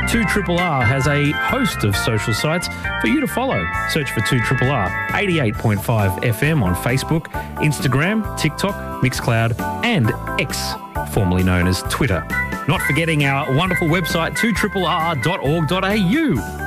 2RRR has a host of social sites for you to follow. Search for 2RRR 88.5 FM on Facebook, Instagram, TikTok, Mixcloud, and X, formerly known as Twitter. Not forgetting our wonderful website, 2RRR.org.au.